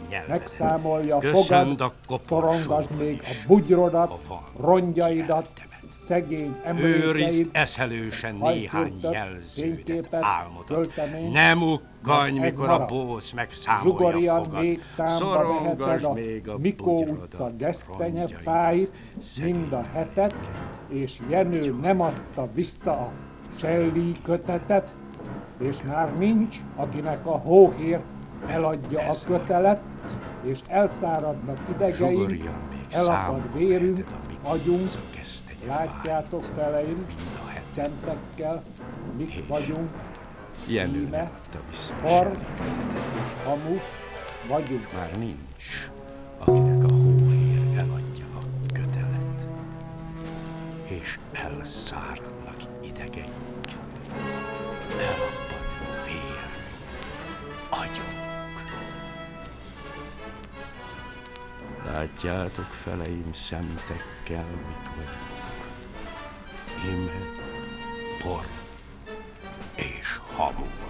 nyelvedet. Megszámolja Köszönd a fogad, szorongasd koporsóban még is, a bugyrodat, ha van rongyaidat, kieltemet. szegény Őrizd emlékeid, eszelősen néhány hajkürtöt, jelződet, fényképet, álmodat. költeményt, Nem ukkanj, mert ez mikor a marad. bósz megszámolja Zsugorjan fogad. még számba Szorongasd veheted még a a Mikó utca bugyrodat, gesztenyefáit, mind a hetet, és Jenő nem adta vissza a Shelley kötetet, és már nincs, akinek a hóhér eladja a kötelet, és elszáradnak idegeink, Zsugorjan még elakad számba vérünk, veheted a Mikó agyunk, utca gesztenyefáit, látjátok feleim, mind a hetet. szentekkel, mik vagyunk, Jenő íme, nem adta vissza a par Shelley kötetet. és hamu vagyunk. Már nincs, akinek a hóhér eladja a kötelet, és elszáradnak idegeink, elapad vér, agyunk. Látjátok, feleim, szemtekkel, mit vagyunk, íme, por és hamu.